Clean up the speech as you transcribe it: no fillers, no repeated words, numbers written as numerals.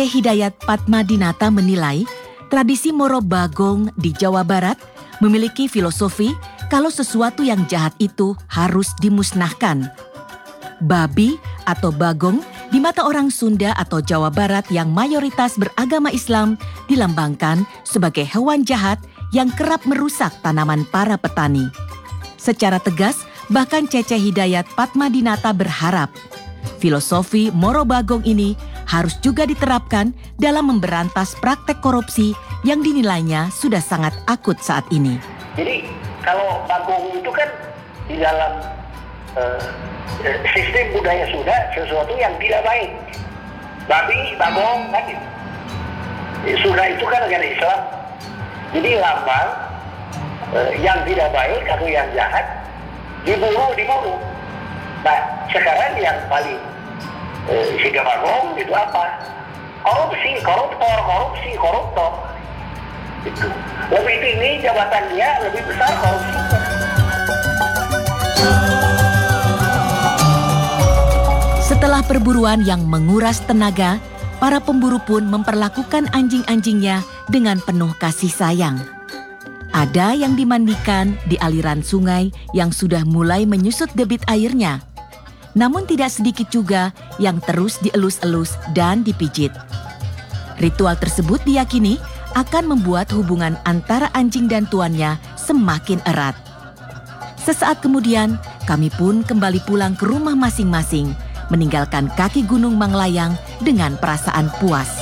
Hidayat Padmadinata menilai tradisi Moro Bagong di Jawa Barat memiliki filosofi kalau sesuatu yang jahat itu harus dimusnahkan. Babi atau bagong di mata orang Sunda atau Jawa Barat yang mayoritas beragama Islam dilambangkan sebagai hewan jahat yang kerap merusak tanaman para petani. Secara tegas, bahkan Cece Hidayat Padmadinata berharap filosofi Moro Bagong ini harus juga diterapkan dalam memberantas praktek korupsi yang dinilainya sudah sangat akut saat ini. Jadi kalau Bagong itu kan di dalam sistem budaya Sunda sesuatu yang tidak baik. Babi, bagong, kan gitu. Sunda itu kan negara Islam. Jadi lambang yang tidak baik atau yang jahat dibunuh. Nah sekarang yang paling Siga Bagong itu apa? Koruptor. Itu. Lebih tinggi jabatannya, lebih besar korupsinya. Setelah perburuan yang menguras tenaga, para pemburu pun memperlakukan anjing-anjingnya dengan penuh kasih sayang. Ada yang dimandikan di aliran sungai yang sudah mulai menyusut debit airnya. Namun tidak sedikit juga yang terus dielus-elus dan dipijit. Ritual tersebut diyakini akan membuat hubungan antara anjing dan tuannya semakin erat. Sesaat kemudian, kami pun kembali pulang ke rumah masing-masing, meninggalkan kaki Gunung Manglayang dengan perasaan puas.